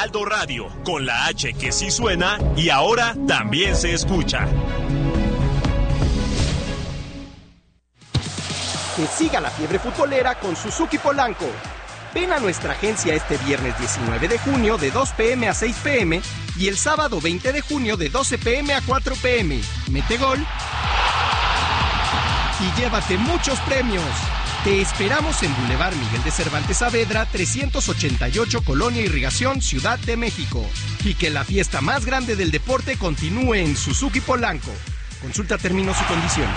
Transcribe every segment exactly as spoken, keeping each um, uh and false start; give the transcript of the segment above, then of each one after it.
Heraldo Radio, con la H que sí suena y ahora también se escucha. Que siga la fiebre futbolera con Suzuki Polanco. Ven a nuestra agencia este viernes diecinueve de junio de dos pm a seis pm y el sábado veinte de junio de doce pm a cuatro pm. Mete gol y llévate muchos premios. Te esperamos en Boulevard Miguel de Cervantes Saavedra, trescientos ochenta y ocho, Colonia Irrigación, Ciudad de México. Y que la fiesta más grande del deporte continúe en Suzuki Polanco. Consulta términos y condiciones.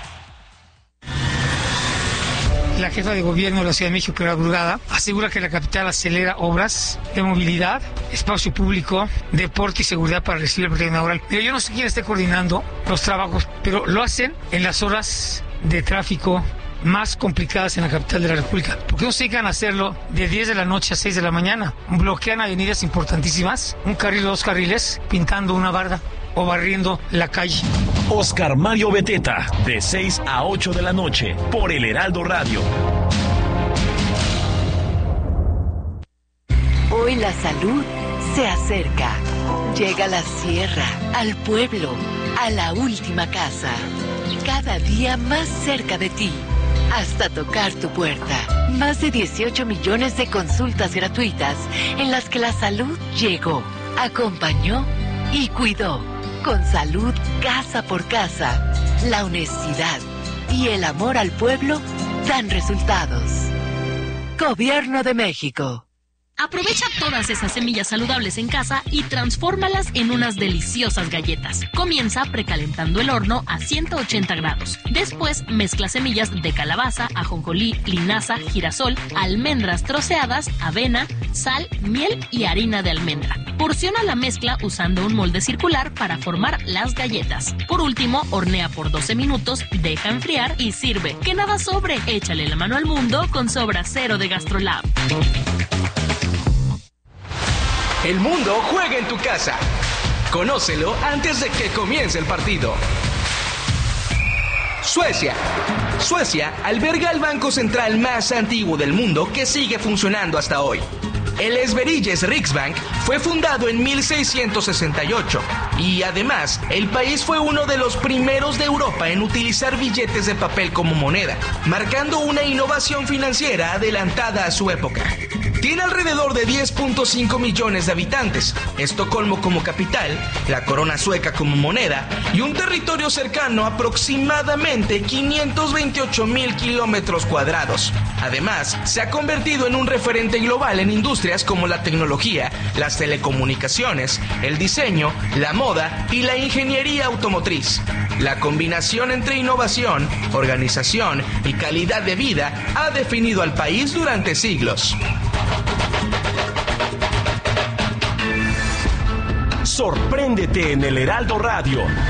La jefa de gobierno de la Ciudad de México, Clara Brugada, asegura que la capital acelera obras de movilidad, espacio público, deporte y seguridad para recibir el partido inaugural. Pero yo no sé quién esté coordinando los trabajos, pero lo hacen en las horas de tráfico más complicadas en la capital de la República. ¿Por qué no se dedican a hacerlo de diez de la noche a seis de la mañana? Bloquean avenidas importantísimas, un carril o dos carriles, pintando una barda o barriendo la calle. Oscar Mario Beteta, de seis a ocho de la noche, por el Heraldo Radio. Hoy la salud se acerca. Llega a la sierra, al pueblo, a la última casa. Cada día más cerca de ti, hasta tocar tu puerta. Más de dieciocho millones de consultas gratuitas en las que la salud llegó, acompañó y cuidó. Con salud casa por casa, la honestidad y el amor al pueblo dan resultados. Gobierno de México. Aprovecha todas esas semillas saludables en casa y transfórmalas en unas deliciosas galletas. Comienza precalentando el horno a ciento ochenta grados. Después mezcla semillas de calabaza, ajonjolí, linaza, girasol, almendras troceadas, avena, sal, miel y harina de almendra. Porciona la mezcla usando un molde circular para formar las galletas. Por último, hornea por doce minutos, deja enfriar y sirve. Que nada sobre, échale la mano al mundo con Sobra Cero de GastroLab. El mundo juega en tu casa. Conócelo antes de que comience el partido. Suecia. Suecia alberga el banco central más antiguo del mundo que sigue funcionando hasta hoy. El Sveriges Riksbank fue fundado en mil seiscientos sesenta y ocho y además el país fue uno de los primeros de Europa en utilizar billetes de papel como moneda, marcando una innovación financiera adelantada a su época. Tiene alrededor de diez punto cinco millones de habitantes, Estocolmo como capital, la corona sueca como moneda y un territorio cercano a aproximadamente quinientos veintiocho mil kilómetros cuadrados. Además, se ha convertido en un referente global en industrias como la tecnología, las telecomunicaciones, el diseño, la moda y la ingeniería automotriz. La combinación entre innovación, organización y calidad de vida ha definido al país durante siglos. Sorpréndete en el Heraldo Radio.